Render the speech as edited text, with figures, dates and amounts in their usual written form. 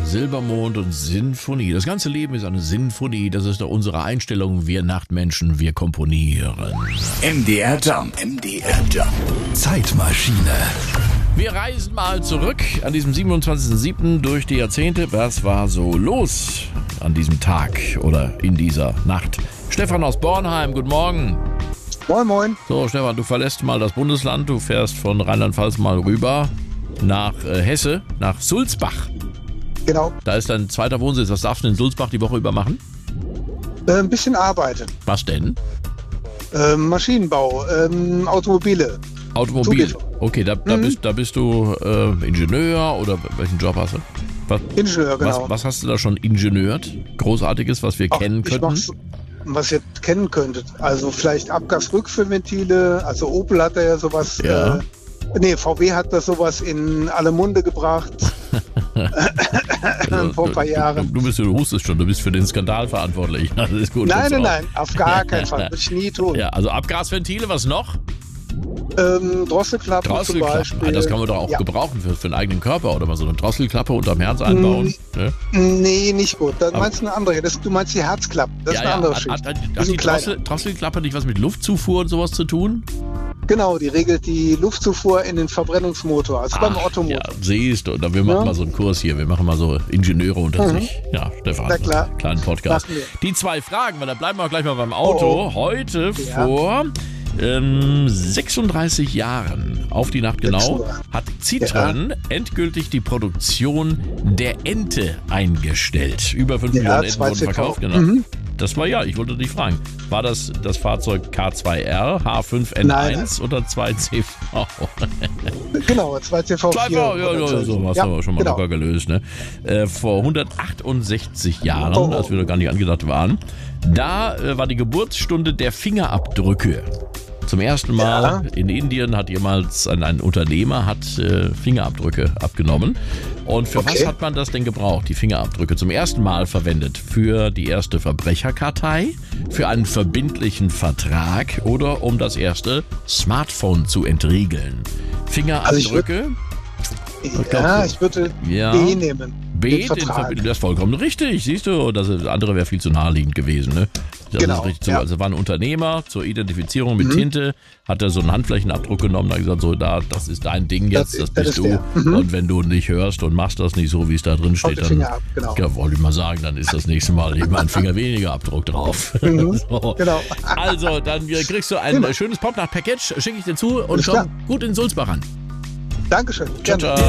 Silbermond und Sinfonie. Das ganze Leben ist eine Sinfonie. Das ist doch unsere Einstellung. Wir Nachtmenschen, wir komponieren. MDR Jump. MDR Jump. Zeitmaschine. Wir reisen mal zurück an diesem 27.07. durch die Jahrzehnte. Was war so los an diesem Tag oder in dieser Nacht? Stefan aus Bornheim, guten Morgen. Moin, moin. So, Stefan, du verlässt mal das Bundesland. Du fährst von Rheinland-Pfalz mal rüber nach Hesse, nach Sulzbach. Genau. Da ist dein zweiter Wohnsitz. Was darfst du in Sulzbach die Woche über machen? Ein bisschen arbeiten. Was denn? Maschinenbau, Automobile. Automobil. Zulieferung. Okay, da bist du Ingenieur oder welchen Job hast du? Ingenieur, genau. Was hast du da schon ingenieurt? Großartiges, was wir kennen könnten? Was ihr kennen könntet. Also vielleicht Abgasrückfüllventile. Also Opel hat da ja sowas. Ja. VW hat da sowas in alle Munde gebracht. Vor ein paar Jahren. Du hustest schon, du bist für den Skandal verantwortlich. Das ist gut. Nein, auf gar keinen Fall. Würde ich nie tun. Ja, also Abgasventile, was noch? Drosselklappen zum Beispiel. Das kann man doch auch gebrauchen für einen eigenen Körper oder mal so eine Drosselklappe unterm Herz einbauen. Ne? Nee, nicht gut. Dann meinst du eine andere. Du meinst die Herzklappen. Das ist eine andere Schicht. Hat die Drosselklappe nicht was mit Luftzufuhr und sowas zu tun? Genau, die regelt die Luftzufuhr in den Verbrennungsmotor, also beim Ottomotor. Ja, siehst du, wir machen mal so einen Kurs hier, wir machen mal so Ingenieure unter sich. Ja, Stefan, na klar. Kleinen Podcast. Die zwei Fragen, weil da bleiben wir auch gleich mal beim Auto. Heute vor 36 Jahren, auf die Nacht genau, hat Citroën endgültig die Produktion der Ente eingestellt. Über 5 Millionen Enten wurden verkauft. Genau. Das war ich wollte dich fragen. War das Fahrzeug K2R, H5N1 oder 2CV? Genau, 2CV. 2CV, so hast du schon mal locker gelöst. Ne? Vor 168 Jahren, als wir noch gar nicht angedacht waren, da war die Geburtsstunde der Fingerabdrücke. Zum ersten Mal in Indien hat jemals ein Unternehmer Fingerabdrücke abgenommen. Und für was hat man das denn gebraucht, die Fingerabdrücke? Zum ersten Mal verwendet für die erste Verbrecherkartei, für einen verbindlichen Vertrag oder um das erste Smartphone zu entriegeln. Fingerabdrücke? Ich würde B nehmen. B, das ist vollkommen richtig, siehst du, das andere wäre viel zu naheliegend gewesen, ne? Das ist richtig so. Also war ein Unternehmer zur Identifizierung mit Tinte, hat er so einen Handflächenabdruck genommen, hat gesagt, so das ist dein Ding jetzt, das bist du. Und wenn du nicht hörst und machst das nicht so, wie es da drin steht, dann wollte ich mal sagen, dann ist das nächste Mal eben ein Finger weniger Abdruck drauf. So. Genau. Also, dann kriegst du ein schönes Popnacht-Package, schicke ich dir zu und komm gut in Sulzbach an. Dankeschön. Ciao, ciao.